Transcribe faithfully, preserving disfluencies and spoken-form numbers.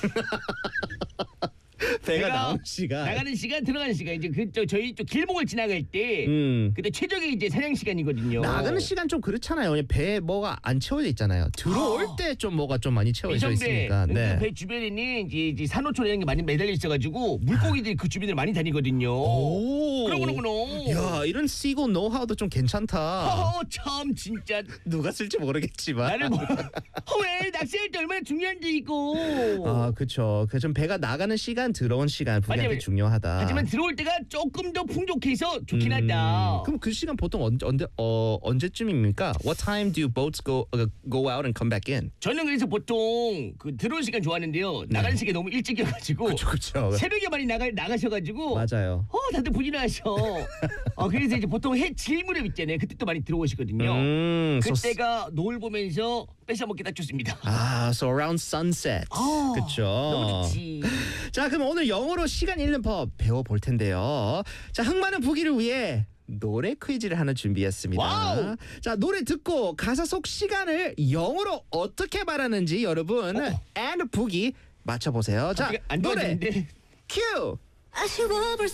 배가 나오는 시간. 나가는 시간, 들어가는 시간. 이제 그저 저희 쪽 길목을 지나갈 때 음. 그때 최적의 이제 사냥 시간이거든요. 나가는 시간 좀 그렇잖아요. 배 뭐가 안 채워져 있잖아요. 들어올 아. 때 좀 뭐가 좀 많이 채워져 배선배, 있으니까. 네. 그 배 주변에는 이제, 이제 산호초 이런 게 많이 매달려 있어가지고 물고기들이 그 주변을 많이 다니거든요. 오. 그러구나. 야, 이런 시고 노하우도 좀 괜찮다. 허허, 참 진짜 누가 쓸지 모르겠지만. 나를 뭐 왜 낚시할 때 얼마나 중요한데 이거. 아, 그렇죠. 그 좀 배가 나가는 시간, 들어온 시간 분명히 맞아요. 중요하다. 하지만 들어올 때가 조금 더 풍족해서 좋긴 하다. 그럼 그 시간 보통 언제 언제 어 언제쯤입니까? What time do boats go uh, go out and come back in? 저는 그래서 보통 그 들어올 시간 좋아하는데요. 나가는 시간이 너무 일찍이어가지고 그렇죠, 그렇죠. 새벽에 많이 나가 나가셔가지고 맞아요. 어 다들 부지런하셔. 어 그래서 이제 보통 해 질 무렵 있잖아요. 그때 또 많이 들어오시거든요. 음, so 그때가 노을 보면서 뺏어 먹기 딱 좋습니다. 아, so around sunset. 아, 그렇죠. 너무 좋지. 자, 그럼 오늘 영어로 시간 잃는 법 배워볼 텐데요. 자, 흥많은 보기를 위해 노래 퀴즈를 하나 준비했습니다. 와우. 자, 노래 듣고 가사 속 시간을 영어로 어떻게 말하는지 여러분 어. and 보기 맞춰보세요. 자, 어떻게 안 노래 도와주는데. 큐. 아쉬워